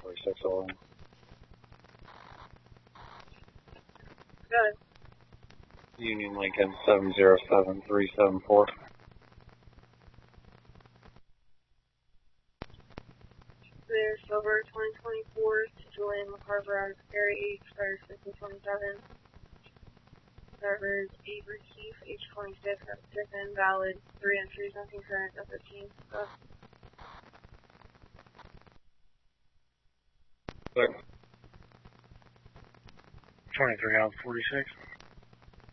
46 all in. Good. Union Lincoln 707374. Clear Silver 2024 to Julian McCarver on Area 8, expires 1527. Drivers Avery Keefe, age 26, Tiffin, valid, 3 entries, nothing current, no 15. Go. Clear. 23 out of 46.